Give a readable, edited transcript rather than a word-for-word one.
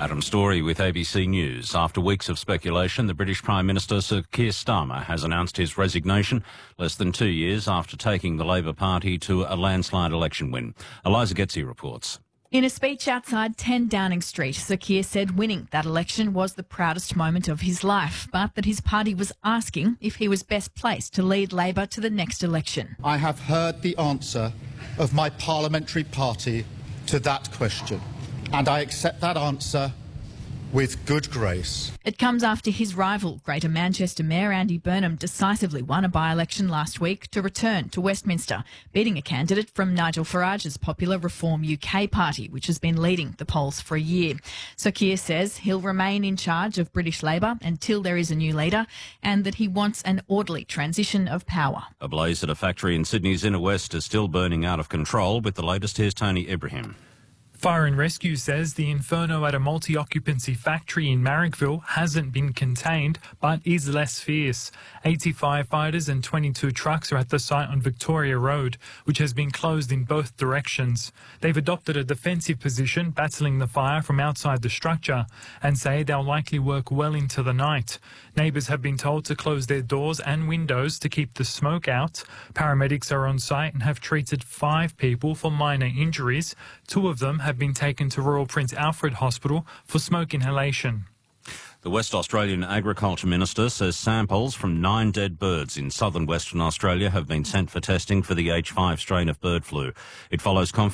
Adam Story with ABC News. After weeks of speculation, the British Prime Minister Sir Keir Starmer has announced his resignation less than 2 years after taking the Labor Party to a landslide election win. Eliza Getzi reports. In a speech outside 10 Downing Street, Sir Keir said winning that election was the proudest moment of his life, but that his party was asking if he was best placed to lead Labor to the next election. I have heard the answer of my parliamentary party to that question, and I accept that answer with good grace. It comes after his rival, Greater Manchester Mayor Andy Burnham, decisively won a by-election last week to return to Westminster, beating a candidate from Nigel Farage's popular Reform UK party, which has been leading the polls for a year. Sir Keir says he'll remain in charge of British Labor until there is a new leader, and that he wants an orderly transition of power. A blaze at a factory in Sydney's inner west is still burning out of control. With the latest, here's Tony Ibrahim. Fire and Rescue says the inferno at a multi-occupancy factory in Marrickville hasn't been contained, but is less fierce. 80 firefighters and 22 trucks are at the site on Victoria Road, which has been closed in both directions. They've adopted a defensive position, battling the fire from outside the structure, and say they'll likely work well into the night. Neighbours have been told to close their doors and windows to keep the smoke out. Paramedics are on site and have treated 5 people for minor injuries. 2 of them have been taken to Royal Prince Alfred Hospital for smoke inhalation. The West Australian Agriculture Minister says samples from 9 dead birds in southern Western Australia have been sent for testing for the H5 strain of bird flu. It follows